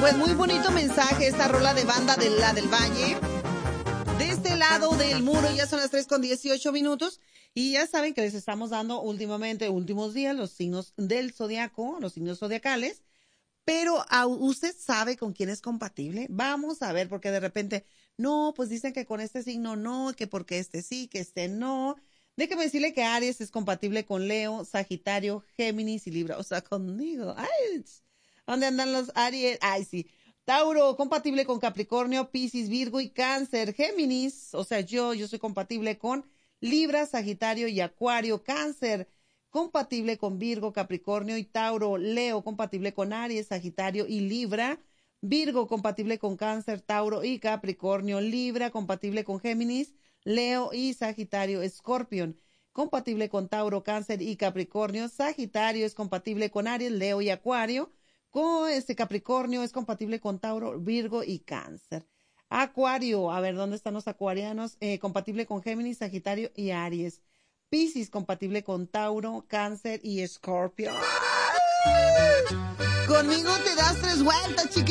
Pues muy bonito mensaje esta rola de Banda de la del Valle. De este lado del muro ya son las 3:18. Y ya saben que les estamos dando últimos días, los signos del zodiaco, los signos zodiacales. Pero ¿usted sabe con quién es compatible? Vamos a ver, porque de repente, no, pues dicen que con este signo no, que porque este sí, que este no. Déjeme decirle que Aries es compatible con Leo, Sagitario, Géminis y Libra. O sea, conmigo. Ay, ¿dónde andan los Aries? Ay, sí. Tauro, compatible con Capricornio, Piscis, Virgo y Cáncer. Géminis, o sea, yo soy compatible con Libra, Sagitario y Acuario. Cáncer, compatible con Virgo, Capricornio y Tauro. Leo, compatible con Aries, Sagitario y Libra. Virgo, compatible con Cáncer, Tauro y Capricornio. Libra, compatible con Géminis, Leo y Sagitario. Escorpión, compatible con Tauro, Cáncer y Capricornio. Sagitario es compatible con Aries, Leo y Acuario. Con Capricornio es compatible con Tauro, Virgo y Cáncer. Acuario, a ver, ¿dónde están los acuarianos? Compatible con Géminis, Sagitario y Aries. Piscis, compatible con Tauro, Cáncer y Escorpio. Conmigo te das 3 vueltas, chiquitita.